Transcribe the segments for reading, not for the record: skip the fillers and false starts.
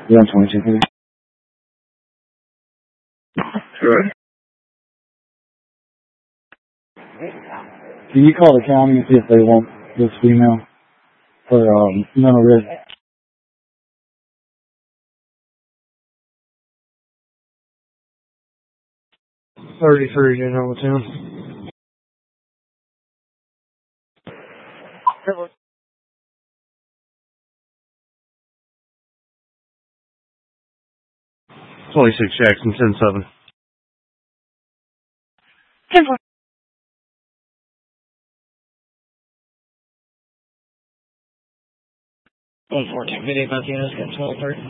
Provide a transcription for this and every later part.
Yeah, I'm 22. Sure. Can you call the county and see if they want this female for mental risk? 33 in Hamilton. Sure. 26 Jackson, 10-7. 10-4. 114. Video Martinez, got 12-3.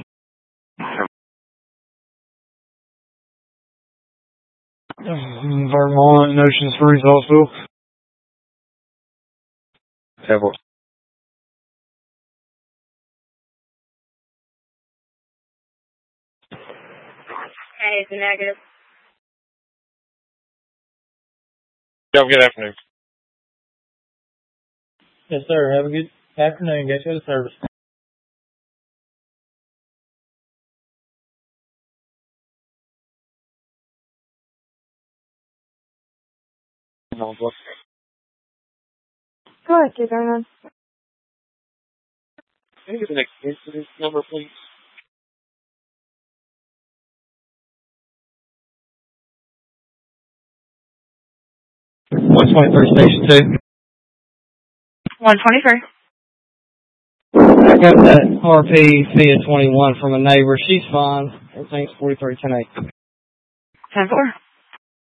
Vermont, Ocean Springs Hospital. 10-4. Hey, it's a negative. Have a good afternoon. Yes, sir. Have a good afternoon. Get you to service. Go ahead, keep going on. Can you give the next incident number, please? 123 Station 2. 123. I got that RP via 21 from a neighbor. She's fine. Everything's 43 10-8. 10-4.